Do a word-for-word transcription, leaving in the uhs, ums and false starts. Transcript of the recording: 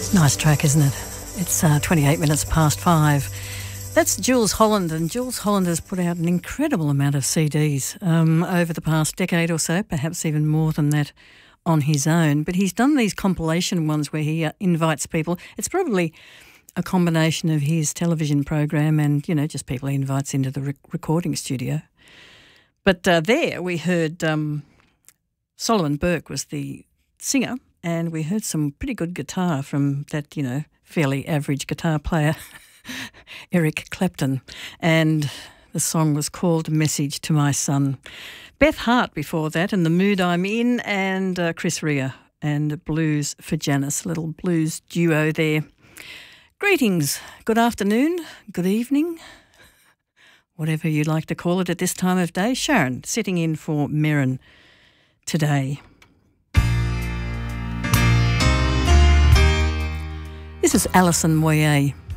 Nice track, isn't it? It's uh, twenty-eight minutes past five. That's Jools Holland, and Jools Holland has put out an incredible amount of C Ds um, over the past decade or so, perhaps even more than that on his own. But he's done these compilation ones where he uh, invites people. It's probably a combination of his television program and, you know, just people he invites into the re- recording studio. But uh, there we heard um, Solomon Burke was the singer, and we heard some pretty good guitar from that, you know, fairly average guitar player, Eric Clapton. And the song was called Message to My Son. Beth Hart before that, and The Mood I'm In, and uh, Chris Rea and Blues for Janice, a little blues duo there. Greetings, good afternoon, good evening, whatever you'd like to call it at this time of day. Sharon, sitting in for Merrin today. This is Alison Moyet.